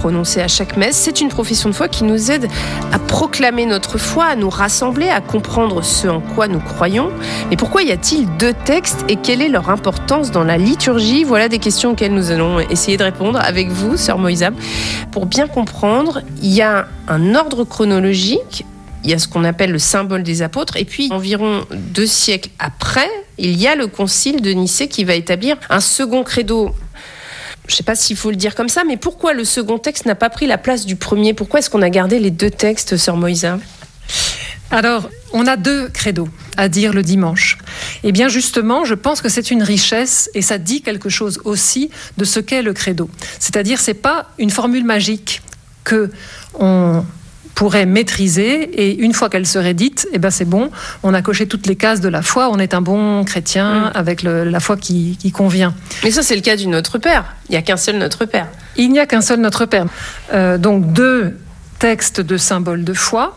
prononcée à chaque messe. C'est une profession de foi qui nous aide à proclamer notre foi, à nous rassembler, à comprendre ce en quoi nous croyons. Mais pourquoi y a-t-il 2 textes et quelle est leur importance dans la liturgie ? Voilà des questions auxquelles nous allons essayer de répondre avec vous, sœur Moïsa. Pour bien comprendre, il y a un ordre chronologique. Il y a ce qu'on appelle le symbole des apôtres. Et puis, environ 2 siècles après, il y a le concile de Nicée qui va établir un second credo. Je ne sais pas s'il faut le dire comme ça, mais pourquoi le second texte n'a pas pris la place du premier ? Pourquoi est-ce qu'on a gardé les 2 textes, sœur Moïsa ? Alors, on a 2 credos à dire le dimanche. Eh bien, justement, je pense que c'est une richesse et ça dit quelque chose aussi de ce qu'est le credo. C'est-à-dire, c'est pas une formule magique que on pourrait maîtriser et une fois qu'elle serait dite, eh ben c'est bon, on a coché toutes les cases de la foi, on est un bon chrétien avec la foi qui convient. Mais ça, c'est le cas du Notre Père. Il n'y a qu'un seul Notre Père. Il n'y a qu'un seul Notre Père. Donc 2 textes de symboles de foi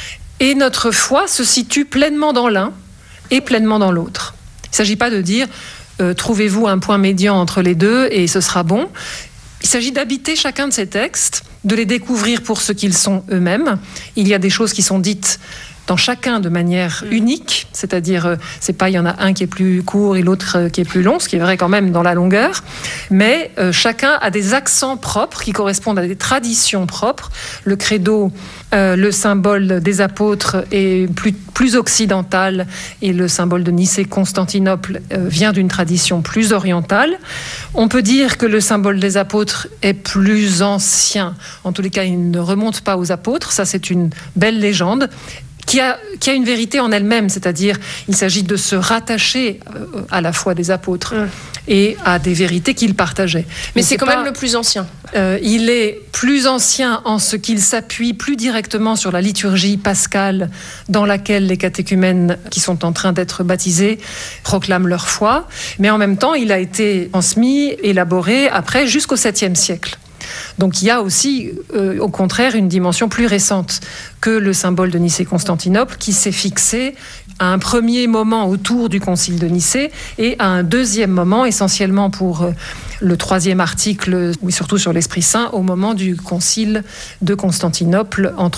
et notre foi se situe pleinement dans l'un et pleinement dans l'autre. Il ne s'agit pas de dire trouvez-vous un point médian entre les 2 et ce sera bon. Il s'agit d'habiter chacun de ces textes, de les découvrir pour ce qu'ils sont eux-mêmes. Il y a des choses qui sont dites dans chacun de manière unique, c'est-à-dire c'est pas il y en a un qui est plus court et l'autre qui est plus long, ce qui est vrai quand même dans la longueur, mais chacun a des accents propres qui correspondent à des traditions propres. Le credo, le symbole des apôtres est plus occidental et le symbole de Nicée-Constantinople vient d'une tradition plus orientale. On peut dire que le symbole des apôtres est plus ancien. En tous les cas, il ne remonte pas aux apôtres. Ça, c'est une belle légende qui a une vérité en elle-même, c'est-à-dire il s'agit de se rattacher à la foi des apôtres et à des vérités qu'ils partageaient. Mais c'est quand même le plus ancien. Il est plus ancien en ce qu'il s'appuie plus directement sur la liturgie pascale dans laquelle les catéchumènes qui sont en train d'être baptisés proclament leur foi, mais en même temps il a été transmis, élaboré après jusqu'au 7e siècle. Donc il y a aussi, au contraire, une dimension plus récente que le symbole de Nicée-Constantinople qui s'est fixé à un premier moment autour du concile de Nicée et à un deuxième moment, essentiellement pour le 3e article, oui, surtout sur l'Esprit Saint, au moment du concile de Constantinople en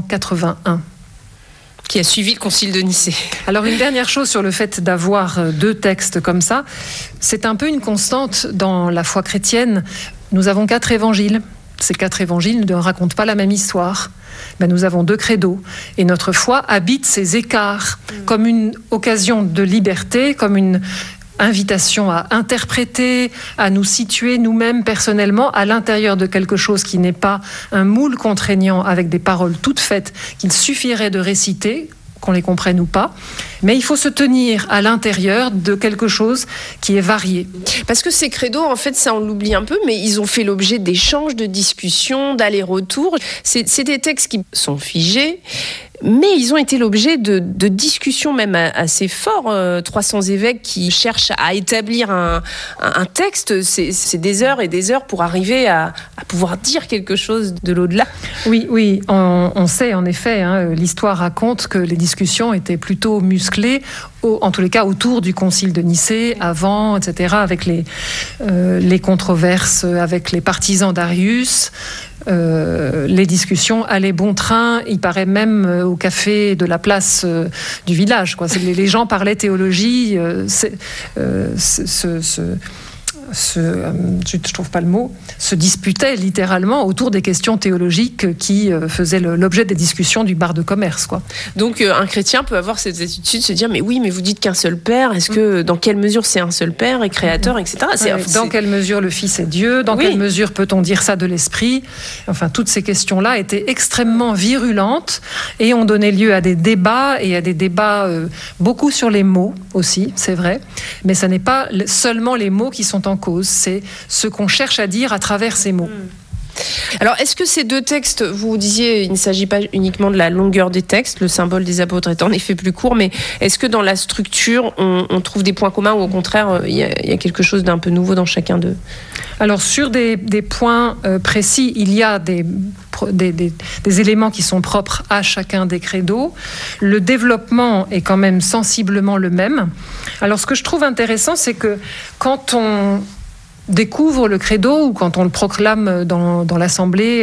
381. Qui a suivi le concile de Nicée. Alors une dernière chose sur le fait d'avoir 2 textes comme ça, c'est un peu une constante dans la foi chrétienne. Nous avons 4 évangiles. Ces 4 évangiles ne racontent pas la même histoire. Ben, nous avons 2 credos. Et notre foi habite ces écarts comme une occasion de liberté, comme une invitation à interpréter, à nous situer nous-mêmes personnellement à l'intérieur de quelque chose qui n'est pas un moule contraignant avec des paroles toutes faites qu'il suffirait de réciter, qu'on les comprenne ou pas, mais il faut se tenir à l'intérieur de quelque chose qui est varié. Parce que ces credos, en fait, ça on l'oublie un peu, mais ils ont fait l'objet d'échanges, de discussions, d'allers-retours. C'est des textes qui sont figés, mais ils ont été l'objet de discussions même assez forts. 300 évêques qui cherchent à établir un texte, c'est des heures et des heures pour arriver à pouvoir dire quelque chose de l'au-delà. Oui, on sait en effet, l'histoire raconte que les discussions étaient plutôt musclées, en tous les cas autour du concile de Nicée, avant, etc., avec les controverses, avec les partisans d'Arius. Les discussions allaient bon train, il paraît même au café de la place du village, quoi. Les gens parlaient théologie, je trouve pas le mot, se disputaient littéralement autour des questions théologiques qui faisaient l'objet des discussions du bar de commerce, quoi. Donc un chrétien peut avoir cette attitude, se dire mais oui, mais vous dites qu'un seul Père, est-ce que dans quelle mesure c'est un seul Père et créateur, etc. Dans quelle mesure le Fils est Dieu, dans quelle mesure peut-on dire ça de l'Esprit, enfin toutes ces questions-là étaient extrêmement virulentes et ont donné lieu à des débats et à des débats beaucoup sur les mots aussi, c'est vrai, mais ce n'est pas seulement les mots qui sont en cause, c'est ce qu'on cherche à dire à travers ces mots. Alors, est-ce que ces 2 textes, vous disiez, il ne s'agit pas uniquement de la longueur des textes, le symbole des apôtres est en effet plus court, mais est-ce que dans la structure, on trouve des points communs ou au contraire, il y a quelque chose d'un peu nouveau dans chacun d'eux ? Alors, sur des points précis, il y a des éléments qui sont propres à chacun des credos. Le développement est quand même sensiblement le même. Alors, ce que je trouve intéressant, c'est que quand on découvre le credo ou quand on le proclame dans l'assemblée